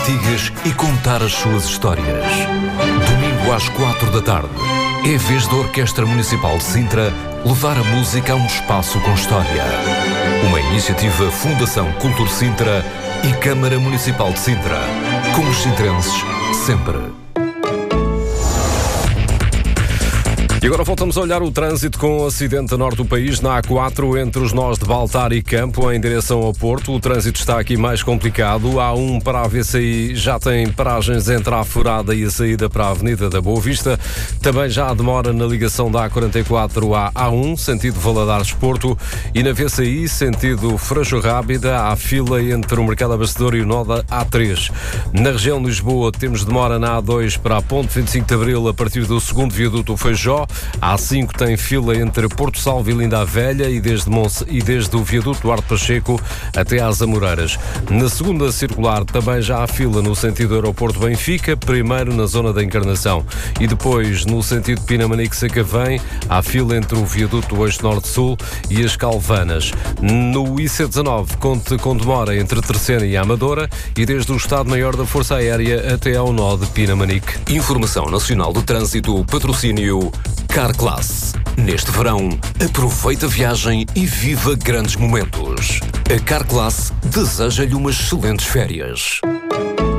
antigas e contar as suas histórias. Domingo às 4 da tarde. É vez da Orquestra Municipal de Sintra levar a música a um espaço com história. Uma iniciativa Fundação Cultura Sintra e Câmara Municipal de Sintra. Com os sintrenses, sempre. E agora voltamos a olhar o trânsito com o acidente a norte do país, na A4, entre os nós de Baltar e Campo, em direção ao Porto. O trânsito está aqui mais complicado. A A1 para a VCI já tem paragens entre a Furada e a saída para a Avenida da Boa Vista. Também já há demora na ligação da A44 à A1, sentido Valadares-Porto. E na VCI, sentido Freixo Rábida, há fila entre o Mercado Abastecedor e o nó da A3. Na região de Lisboa, temos demora na A2 para a Ponte 25 de Abril, a partir do segundo viaduto Feijó. A A5 tem fila entre Porto Salvo e Linda a Velha e desde o viaduto Duarte Pacheco até às Amoreiras. Na segunda circular também já há fila no sentido Aeroporto Benfica, primeiro na zona da Encarnação. E depois no sentido Pinamanique-Sacavém, há fila entre o viaduto do Eixo Norte-Sul e as Calvanas. No IC19 conte com demora entre Terceira e Amadora e desde o Estado-Maior da Força Aérea até ao nó de Pinamanique. Informação Nacional do Trânsito, patrocínio Carclass. Neste verão, aproveita a viagem e viva grandes momentos. A Carclass deseja-lhe umas excelentes férias.